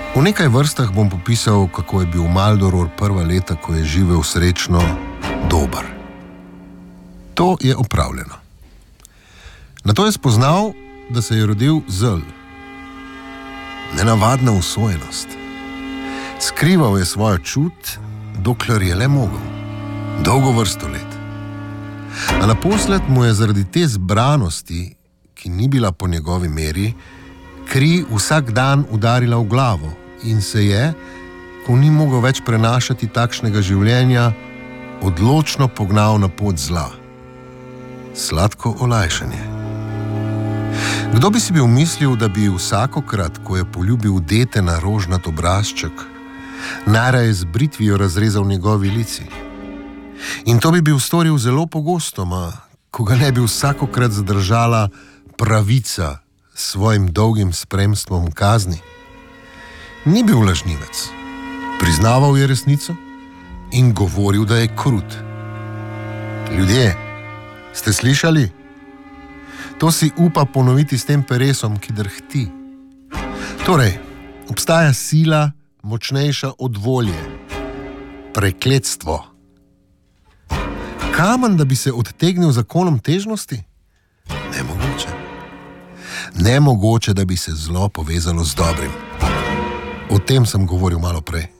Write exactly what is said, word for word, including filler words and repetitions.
V nekaj vrstah bom popisal, kako je bil Maldoror prva leta, ko je živel srečno, dober. To je opravljeno. Nato je spoznal, da se je rodil zel. Nenavadna usojenost. Skrival je svojo čut, dokler je le mogel. Dolgo vrsto let. A naposled mu je zaradi te zbranosti, ki ni bila po njegovi meri, kri vsak dan udarila v glavo in se je, ko ni mogel več prenašati takšnega življenja, odločno pognal na pot zla. Sladko olajšanje. Kdo bi si bil mislil, da bi vsakokrat, ko je poljubil dete na rožnat obrazček, najraje z britvijo razrezal njegovi lici? In to bi bil storil zelo pogostoma, ko ga ne bi vsakokrat zadržala pravica s svojim dolgim spremstvom kazni. Ni bil lažnivec. Priznaval je resnico in govoril, da je krut. Ljudje, ste slišali? To si upa ponoviti s tem peresom, ki drhti. Torej, obstaja sila močnejša od volje. Prekletstvo. Kamen, da bi se odtegnil zakonom težnosti? Nemogoče. Nemogoče, da bi se zlo povezalo z dobrim. O tem sem govoril malo prej.